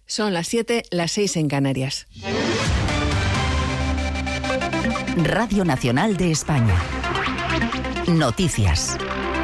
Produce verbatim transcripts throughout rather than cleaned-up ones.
Son las siete, las seis en Canarias. Radio Nacional de España. Noticias.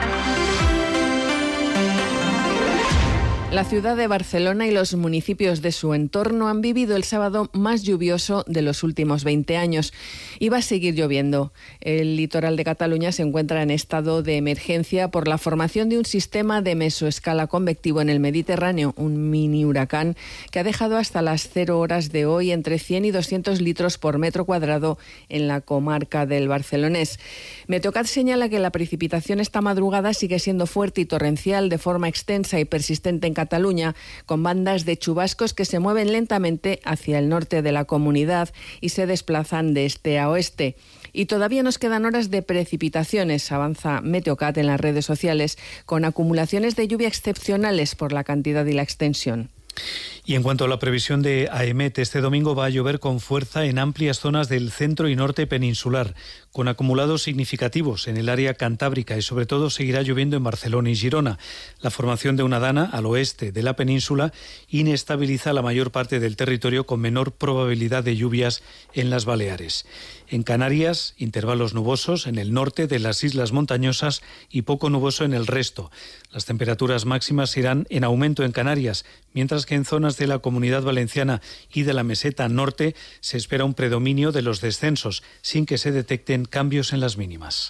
La ciudad de Barcelona y los municipios de su entorno han vivido el sábado más lluvioso de los últimos veinte años. Y va a seguir lloviendo. El litoral de Cataluña se encuentra en estado de emergencia por la formación de un sistema de mesoescala convectivo en el Mediterráneo, un mini huracán que ha dejado hasta las cero horas de hoy entre cien y doscientos litros por metro cuadrado en la comarca del Barcelonés. Meteocat señala que la precipitación esta madrugada sigue siendo fuerte y torrencial de forma extensa y persistente en Cataluña, con bandas de chubascos que se mueven lentamente hacia el norte de la comunidad y se desplazan de este a oeste. Y todavía nos quedan horas de precipitaciones, avanza Meteocat en las redes sociales, con acumulaciones de lluvia excepcionales por la cantidad y la extensión. Y en cuanto a la previsión de AEMET, este domingo va a llover con fuerza en amplias zonas del centro y norte peninsular, con acumulados significativos en el área cantábrica y sobre todo seguirá lloviendo en Barcelona y Girona. La formación de una dana al oeste de la península inestabiliza la mayor parte del territorio con menor probabilidad de lluvias en las Baleares. En Canarias, intervalos nubosos en el norte de las islas montañosas y poco nuboso en el resto. Las temperaturas máximas irán en aumento en Canarias, mientras que en zonas de la Comunidad Valenciana y de la Meseta Norte se espera un predominio de los descensos, sin que se detecten cambios en las mínimas.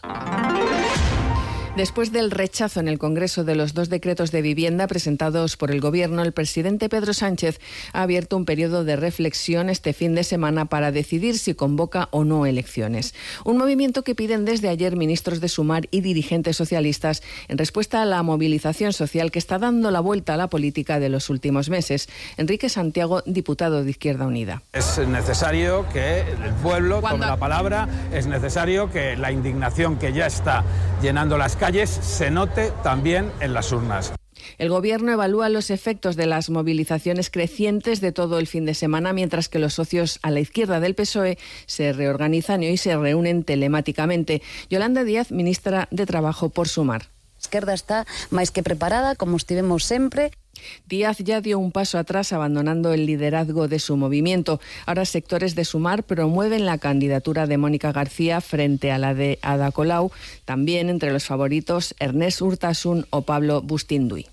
Después del rechazo en el Congreso de los dos decretos de vivienda presentados por el Gobierno, el presidente Pedro Sánchez ha abierto un periodo de reflexión este fin de semana para decidir si convoca o no elecciones. Un movimiento que piden desde ayer ministros de Sumar y dirigentes socialistas en respuesta a la movilización social que está dando la vuelta a la política de los últimos meses. Enrique Santiago, diputado de Izquierda Unida. Es necesario que el pueblo tome la palabra, es necesario que la indignación que ya está llenando las calles se note también en las urnas. El Gobierno evalúa los efectos de las movilizaciones crecientes de todo el fin de semana, mientras que los socios a la izquierda del P S O E se reorganizan y hoy se reúnen telemáticamente. Yolanda Díaz, ministra de Trabajo por Sumar. A esquerda está máis que preparada, como estivemos sempre. Díaz ya dio un paso atrás abandonando el liderazgo de su movimiento. Ahora sectores de Sumar promueven la candidatura de Mónica García frente a la de Ada Colau. También entre los favoritos Ernest Urtasun o Pablo Bustinduy.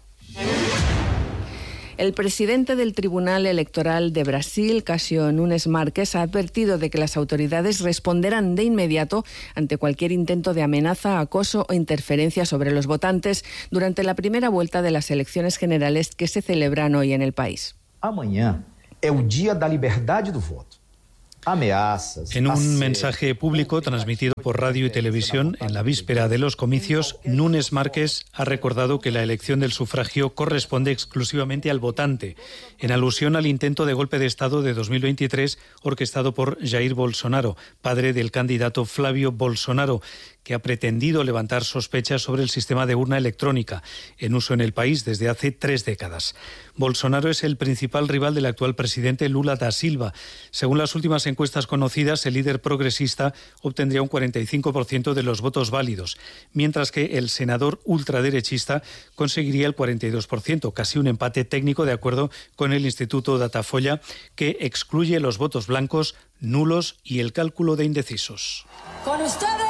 El presidente del Tribunal Electoral de Brasil, Cássio Nunes Marques, ha advertido de que las autoridades responderán de inmediato ante cualquier intento de amenaza, acoso o interferencia sobre los votantes durante la primera vuelta de las elecciones generales que se celebran hoy en el país. Amanhã é o dia da liberdade do voto. En un mensaje público transmitido por radio y televisión en la víspera de los comicios, Nunes Marques ha recordado que la elección del sufragio corresponde exclusivamente al votante, en alusión al intento de golpe de Estado de dos mil veintitrés orquestado por Jair Bolsonaro, padre del candidato Flávio Bolsonaro, que ha pretendido levantar sospechas sobre el sistema de urna electrónica en uso en el país desde hace tres décadas. Bolsonaro es el principal rival del actual presidente Lula da Silva. Según las últimas encuestas conocidas, el líder progresista obtendría un cuarenta y cinco por ciento de los votos válidos, mientras que el senador ultraderechista conseguiría el cuarenta y dos por ciento, casi un empate técnico de acuerdo con el Instituto Datafolla, que excluye los votos blancos, nulos y el cálculo de indecisos. Con ustedes,